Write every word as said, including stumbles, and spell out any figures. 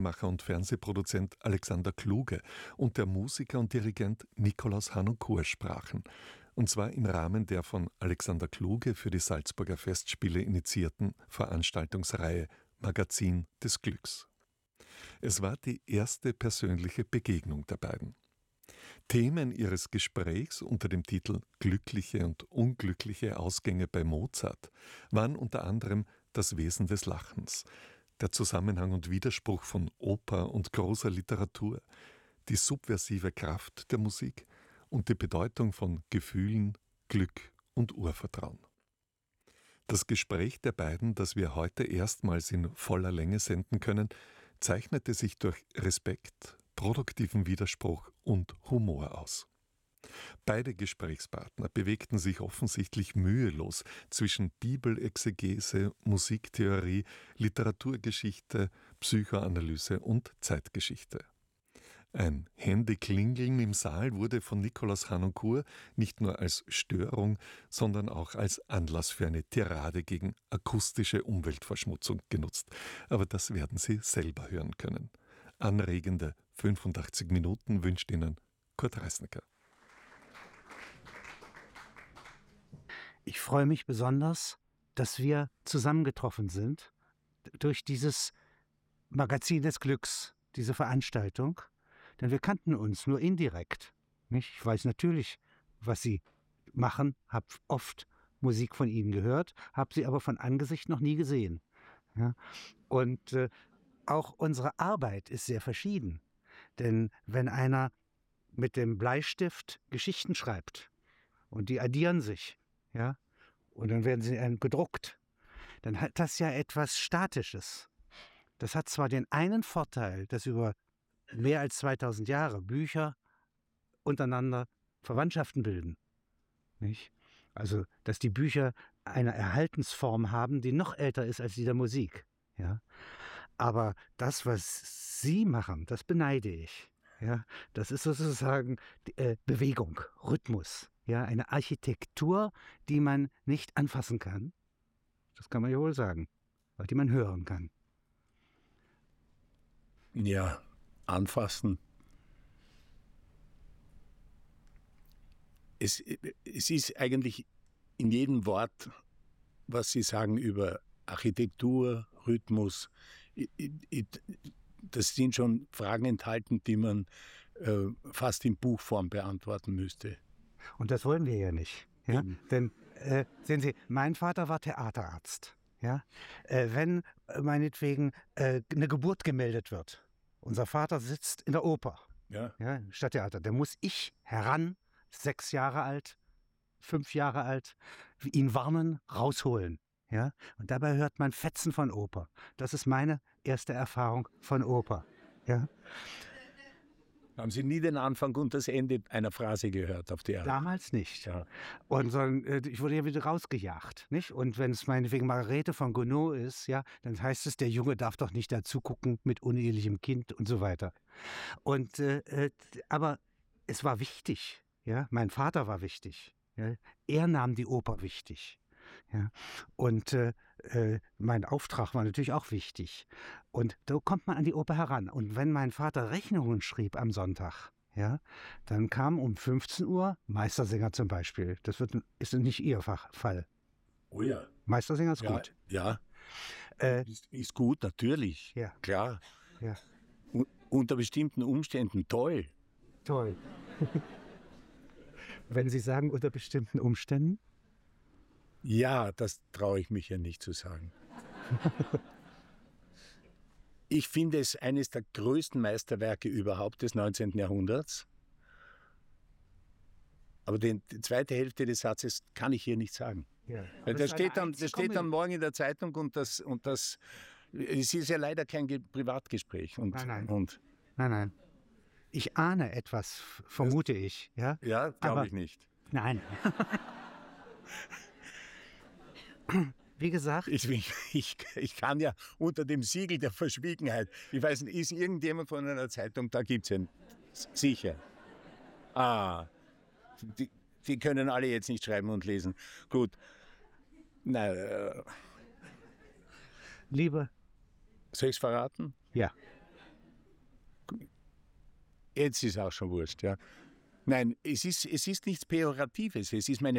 Macher und Fernsehproduzent Alexander Kluge und der Musiker und Dirigent Nikolaus Harnoncourt sprachen. Und zwar im Rahmen der von Alexander Kluge für die Salzburger Festspiele initiierten Veranstaltungsreihe Magazin des Glücks. Es war die erste persönliche Begegnung der beiden. Themen ihres Gesprächs unter dem Titel »Glückliche und unglückliche Ausgänge bei Mozart« waren unter anderem das Wesen des Lachens, der Zusammenhang und Widerspruch von Oper und großer Literatur, die subversive Kraft der Musik und die Bedeutung von Gefühlen, Glück und Urvertrauen. Das Gespräch der beiden, das wir heute erstmals in voller Länge senden können, zeichnete sich durch Respekt, produktiven Widerspruch und Humor aus. Beide Gesprächspartner bewegten sich offensichtlich mühelos zwischen Bibelexegese, Musiktheorie, Literaturgeschichte, Psychoanalyse und Zeitgeschichte. Ein Händeklingeln im Saal wurde von Nikolaus Harnoncourt nicht nur als Störung, sondern auch als Anlass für eine Tirade gegen akustische Umweltverschmutzung genutzt. Aber das werden Sie selber hören können. Anregende fünfundachtzig Minuten wünscht Ihnen Kurt Reisnecker. Ich freue mich besonders, dass wir zusammengetroffen sind durch dieses Magazin des Glücks, diese Veranstaltung. Denn wir kannten uns nur indirekt. Nicht? Ich weiß natürlich, was Sie machen, habe oft Musik von Ihnen gehört, habe sie aber von Angesicht noch nie gesehen. Ja? Und äh, auch unsere Arbeit ist sehr verschieden. Denn wenn einer mit dem Bleistift Geschichten schreibt und die addieren sich, ja, und dann werden sie gedruckt, dann hat das ja etwas Statisches. Das hat zwar den einen Vorteil, dass über mehr als zweitausend Jahre Bücher untereinander Verwandtschaften bilden. Nicht? Also, dass die Bücher eine Erhaltensform haben, die noch älter ist als die der Musik. Ja? Aber das, was Sie machen, das beneide ich. Ja? Das ist sozusagen äh, Bewegung, Rhythmus. Ja? Eine Architektur, die man nicht anfassen kann. Das kann man ja wohl sagen, aber die man hören kann. Ja, anfassen. Es, es ist eigentlich in jedem Wort, was Sie sagen über Architektur, Rhythmus, das sind schon Fragen enthalten, die man äh, fast in Buchform beantworten müsste. Und das wollen wir ja nicht. Ja? Mhm. Denn, äh, sehen Sie, mein Vater war Theaterarzt. Ja? Äh, wenn äh, meinetwegen äh, eine Geburt gemeldet wird, unser Vater sitzt in der Oper, ja. Ja, im Stadttheater, da muss ich heran, sechs Jahre alt, fünf Jahre alt, ihn warnen, rausholen. Ja? Und dabei hört man Fetzen von Oper. Das ist meine erste Erfahrung von Oper. Ja? Haben Sie nie den Anfang und das Ende einer Phrase gehört auf Theater? Damals nicht. Ja. Und so, ich wurde ja wieder rausgejagt. Nicht? Und wenn es meinetwegen Margarete von Gounod ist, ja, dann heißt es, der Junge darf doch nicht dazu gucken mit unehelichem Kind und so weiter. Und, äh, aber es war wichtig. Ja? Mein Vater war wichtig. Ja? Er nahm die Oper wichtig. Ja, und äh, mein Auftrag war natürlich auch wichtig. Und da kommt man an die Oper heran. Und wenn mein Vater Rechnungen schrieb am Sonntag, ja, dann kam um fünfzehn Uhr Meistersinger zum Beispiel. Das wird, ist nicht Ihr Fall. Oh ja. Meistersinger ist ja, gut. Ja, äh, ist, ist gut, natürlich. Ja. Klar. Ja. U- unter bestimmten Umständen toll. Toll. Wenn Sie sagen, unter bestimmten Umständen? Ja, das traue ich mich ja nicht zu sagen. Ich finde es eines der größten Meisterwerke überhaupt des neunzehnten Jahrhunderts. Aber den, die zweite Hälfte des Satzes kann ich hier nicht sagen. Ja. Weil das steht, dann, das steht dann morgen in der Zeitung und das, und das es ist ja leider kein Ge- Privatgespräch. Und, nein, nein. Und nein, nein. Ich ahne etwas, vermute das, ich. Ja, ja glaube ich nicht. Nein. Wie gesagt... Ich, ich, ich kann ja unter dem Siegel der Verschwiegenheit, ich weiß nicht, ist irgendjemand von einer Zeitung, da gibt es einen, sicher. Ah, die, die können alle jetzt nicht schreiben und lesen. Gut. Na, äh, Liebe... Soll ich es verraten? Ja. Jetzt ist auch schon wurscht, ja. Nein, es ist, es ist nichts Pejoratives. Es ist meine